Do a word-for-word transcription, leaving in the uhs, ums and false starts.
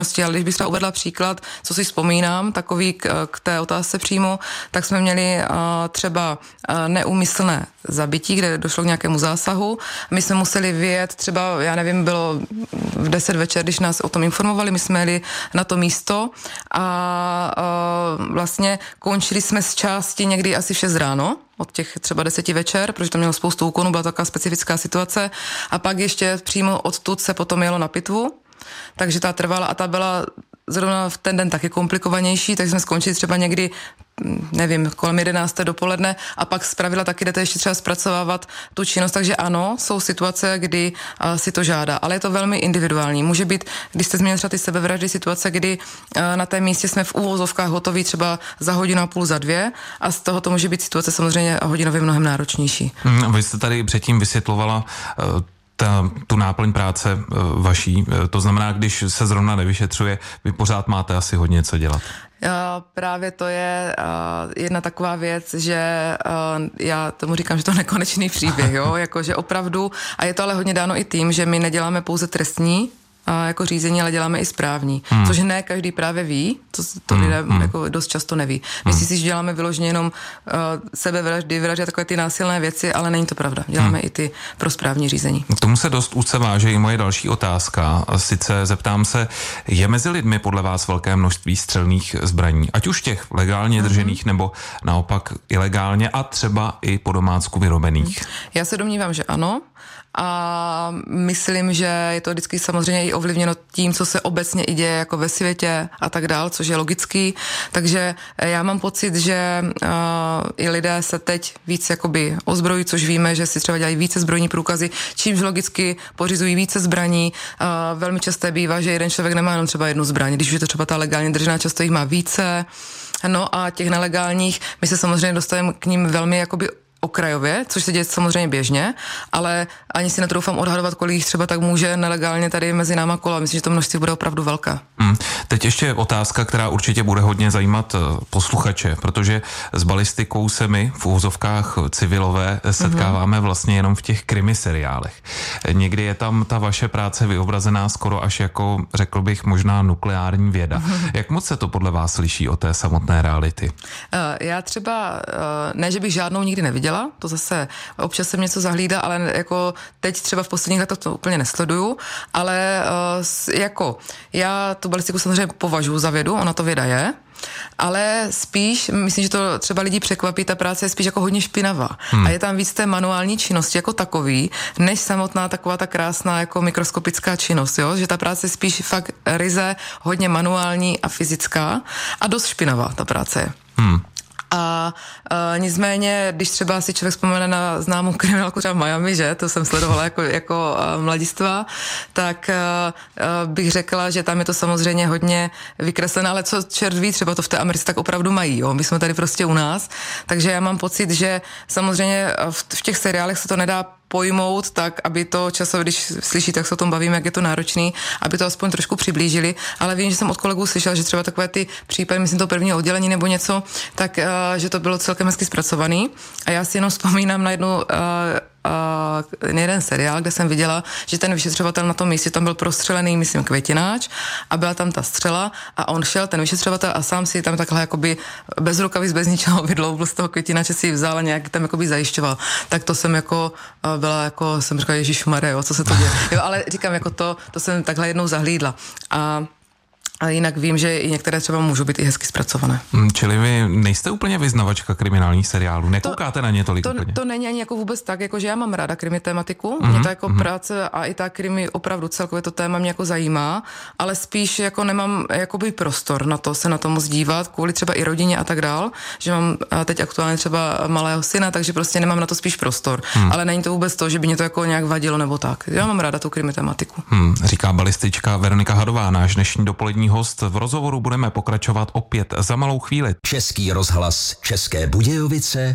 Ale když bych třeba uvedla příklad, co si vzpomínám, takový k, k té otázce přímo, tak jsme měli uh, třeba uh, neúmyslné zabití, kde došlo k nějakému zásahu. My jsme museli vyjet, třeba, já nevím, bylo v deset večer, když nás o tom informovali, my jsme jeli na to místo a uh, vlastně končili jsme z části někdy asi v šest ráno, od těch třeba deseti večer, protože to mělo spoustu úkonů, byla taková specifická situace a pak ještě přímo odtud se potom jelo na pitvu. Takže ta trvala a ta byla zrovna v ten den taky komplikovanější, takže jsme skončili třeba někdy, nevím, kolem jedenácté dopoledne a pak zpravidla taky jdete ještě třeba zpracovávat tu činnost, takže ano, jsou situace, kdy uh, si to žádá, ale je to velmi individuální. Může být, když jste změnili třeba ty sebevraždy, situace, kdy uh, na té místě jsme v úvozovkách hotoví třeba za hodinu a půl, za dvě a z toho to může být situace samozřejmě hodinově mnohem náročnější. Hmm, vy jste tady předtím vysvětlovala uh, Ta, tu náplň práce e, vaší, e, to znamená, když se zrovna nevyšetřuje, vy pořád máte asi hodně co dělat. Já, právě to je uh, jedna taková věc, že uh, já tomu říkám, že to je nekonečný příběh, jo, jakože opravdu, a je to ale hodně dáno i tím, že my neděláme pouze trestní, a jako řízení, ale děláme i správní. Hmm. Což ne každý právě ví, to, to hmm. lidé hmm. jako dost často neví. Myslí si, že děláme vyloženě jenom uh, sebevraždy, vraždy a takové ty násilné věci, ale není to pravda. Děláme hmm. i ty pro správní řízení. K tomu se dost úzce váže i moje další otázka. Sice zeptám se, je mezi lidmi podle vás velké množství střelných zbraní, ať už těch legálně držených, hmm. nebo naopak ilegálně a třeba i po domácku vyrobených? Hmm. Já se domnívám, že ano. A myslím, že je to vždycky samozřejmě i ovlivněno tím, co se obecně i děje jako ve světě a tak dál, což je logický. Takže já mám pocit, že uh, i lidé se teď víc jakoby ozbrojí, což víme, že si třeba dělají více zbrojní průkazy, čímž logicky pořizují více zbraní. Uh, velmi časté bývá, že jeden člověk nemá jenom třeba jednu zbraň, když už je to třeba ta legálně držená, často jich má více. No a těch nelegálních, my se samozřejmě dostaneme k ním velmi jakoby okrajově, což se děje samozřejmě běžně, ale ani si netroufám odhadovat, kolik jich třeba tak může nelegálně tady mezi náma kola. Myslím, že to množství bude opravdu velké. Hmm. Teď ještě otázka, která určitě bude hodně zajímat posluchače, protože s balistikou se my v úvozovkách civilové setkáváme mm-hmm. vlastně jenom v těch krimi seriálech. Někdy je tam ta vaše práce vyobrazená skoro až jako, řekl bych, možná nukleární věda. Mm-hmm. Jak moc se to podle vás liší od té samotné reality? Uh, já třeba, uh, ne, že bych žádnou nikdy neviděla, to zase občas jsem něco zahlídá, ale jako teď třeba v posledních letech to úplně nesleduju, ale uh, jako já tu balistiku samozřejmě považuji za vědu, ona to věda je, ale spíš, myslím, že to třeba lidi překvapí, ta práce je spíš jako hodně špinavá. Hmm. A je tam víc té manuální činnosti jako takový, než samotná taková ta krásná jako mikroskopická činnost, jo? Že ta práce je spíš fakt ryze, hodně manuální a fyzická a dost špinavá ta práce je. Hmm. A uh, nicméně, když třeba si člověk vzpomene na známou kriminálku třeba v Miami, že, to jsem sledovala jako, jako uh, mladistva, tak uh, uh, bych řekla, že tam je to samozřejmě hodně vykreslené, ale co čert ví, třeba to v té Americe tak opravdu mají, jo, my jsme tady prostě u nás, takže já mám pocit, že samozřejmě v, v těch seriálech se to nedá pojmout tak, aby to časově, když slyšíte, jak se o tom bavíme, jak je to náročný, aby to aspoň trošku přiblížili, ale vím, že jsem od kolegů slyšela, že třeba takové ty případy, myslím to prvního oddělení nebo něco, tak uh, že to bylo celkem hezky zpracovaný a já si jenom vzpomínám na jednu uh, uh, jeden seriál, kde jsem viděla, že ten vyšetřovatel na tom místě tam byl prostřelený, myslím, květináč a byla tam ta střela a on šel, ten vyšetřovatel a sám si tam takhle jakoby bez rukavic, bez ničeho vydloubl z toho květináče, si ji vzal a nějak tam jakoby zajišťoval. Tak to jsem jako uh, byla jako, jsem říkala, ježišmarja, jo, co se to děje. Jo, ale říkám, jako to, to jsem takhle jednou zahlídla. A A jinak vím, že i některé třeba můžou být i hezky zpracované. Čili vy nejste úplně vyznavačka kriminálních seriálů, nekoukáte to, na ně tolik to, úplně? To není ani jako vůbec tak, jako že já mám ráda krimi tématiku, mm-hmm, mě to jako mm-hmm. práce a i ta krimi opravdu celkově to téma mě jako zajímá, ale spíš jako nemám jakoby prostor na to se na to moc dívat, kvůli třeba i rodině a tak dál, že mám teď aktuálně třeba malého syna, takže prostě nemám na to spíš prostor, hmm. ale není to vůbec to, že by mě to jako nějak vadilo nebo tak. Já mám ráda tu krimi tématiku. Hmm, říká balistička Veronika Hadová, náš dnešní dopolední host. V rozhovoru budeme pokračovat opět za malou chvíli. Český rozhlas České Budějovice